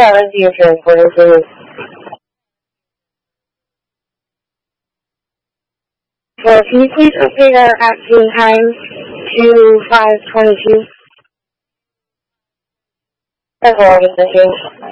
that was your transporter, please. Well, can you please update our acting time to 5:22? That's all I was thinking.